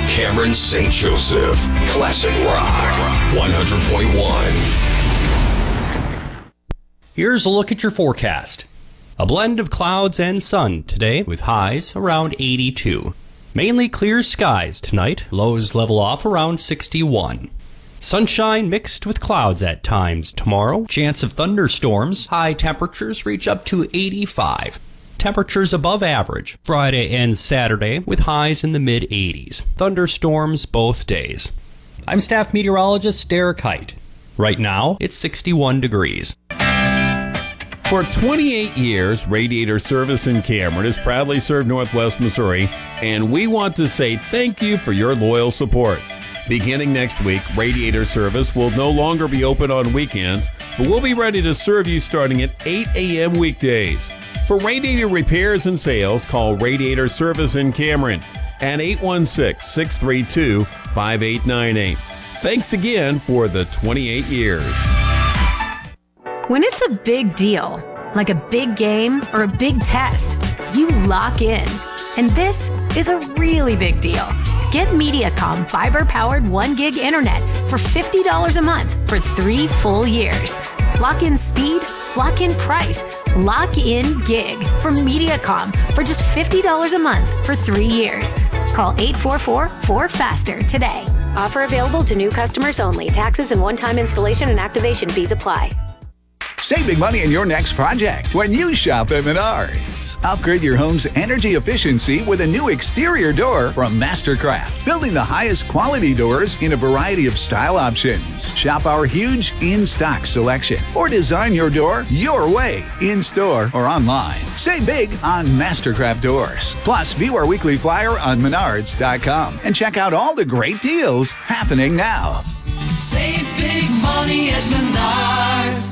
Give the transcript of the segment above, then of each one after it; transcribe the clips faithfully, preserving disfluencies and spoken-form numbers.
Cameron Saint Joseph. Classic Rock. one hundred point one. Here's a look at your forecast. A blend of clouds and sun today with highs around eighty-two. Mainly clear skies tonight. Lows level off around sixty-one. Sunshine mixed with clouds at times tomorrow. Chance of thunderstorms. High temperatures reach up to eighty-five. Temperatures above average Friday and Saturday with highs in the mid eighties. Thunderstorms both days. I'm staff meteorologist Derek Height. Right now, it's sixty-one degrees. For twenty-eight years, Radiator Service in Cameron has proudly served Northwest Missouri, and we want to say thank you for your loyal support. Beginning next week, Radiator Service will no longer be open on weekends, but we'll be ready to serve you starting at eight a.m. weekdays. For radiator repairs and sales, call Radiator Service in Cameron at eight one six, six three two, five eight nine eight. Thanks again for the twenty-eight years. When it's a big deal, like a big game or a big test, you lock in. And this is a really big deal. Get Mediacom fiber-powered one gig internet for fifty dollars a month for three full years. Lock in speed, lock in price, lock in gig from Mediacom for just fifty dollars a month for three years. Call eight four four, four faster today. Offer available to new customers only. Taxes and one-time installation and activation fees apply. Save big money in your next project when you shop at Menards. Upgrade your home's energy efficiency with a new exterior door from Mastercraft, building the highest quality doors in a variety of style options. Shop our huge in-stock selection or design your door your way, in-store or online. Save big on Mastercraft doors. Plus, view our weekly flyer on menards dot com and check out all the great deals happening now. Save big money at Menards.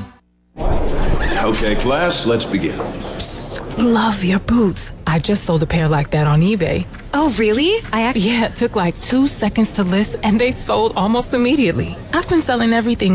Okay, class, let's begin. Psst, love your boots. I just sold a pair like that on eBay. Oh, really? I actually... Yeah, it took like two seconds to list and they sold almost immediately. I've been selling everything